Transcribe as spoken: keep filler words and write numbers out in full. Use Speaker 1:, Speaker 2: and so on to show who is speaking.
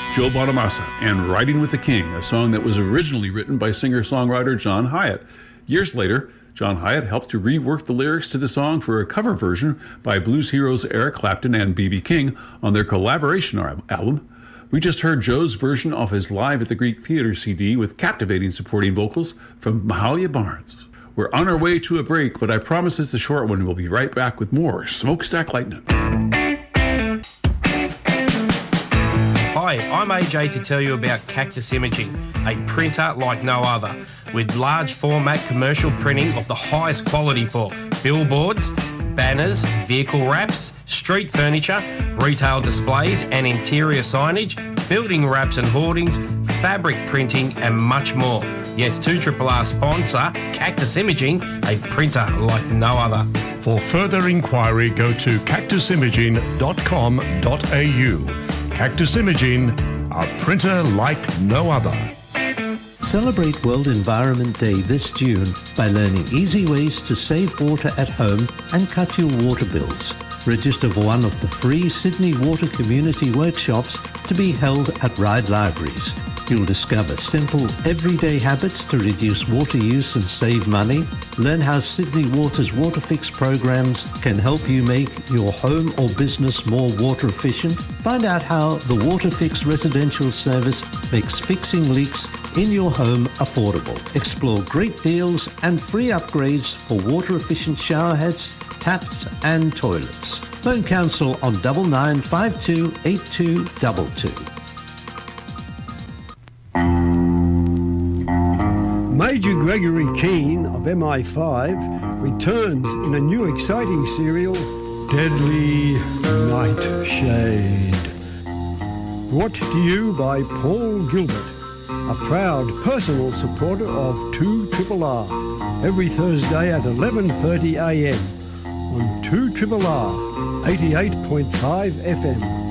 Speaker 1: Joe Bonamassa, and Riding with the King, a song that was originally written by singer-songwriter John Hyatt. Years later, John Hyatt helped to rework the lyrics to the song for a cover version by blues heroes Eric Clapton and B B King on their collaboration album. We just heard Joe's version of his Live at the Greek Theatre C D with captivating supporting vocals from Mahalia Barnes. We're on our way to a break, but I promise it's a short one. We'll be right back with more Smokestack Lightning.
Speaker 2: Hi, I'm A J to tell you about Cactus Imaging, a printer like no other, with large format commercial printing of the highest quality for billboards, banners, vehicle wraps, street furniture, retail displays and interior signage, building wraps and hoardings, fabric printing and much more. Yes, two R R R sponsor, Cactus Imaging, a printer like no other.
Speaker 3: For further inquiry, go to cactus imaging dot com dot a u. Cactus Imaging, a printer like no other.
Speaker 4: Celebrate World Environment Day this June by learning easy ways to save water at home and cut your water bills. Register for one of the free Sydney Water Community Workshops to be held at Ryde Libraries. You'll discover simple, everyday habits to reduce water use and save money. Learn how Sydney Water's Water Fix programs can help you make your home or business more water efficient. Find out how the Water Fix residential service makes fixing leaks in your home affordable. Explore great deals and free upgrades for water-efficient shower heads, taps and toilets. Phone Council on double nine five two eight two two two.
Speaker 5: Major Gregory Keane of M I five returns in a new exciting serial, Deadly Nightshade. Brought to you by Paul Gilbert, a proud personal supporter of two R R R, every Thursday at eleven thirty a m on two R R R eighty-eight point five F M.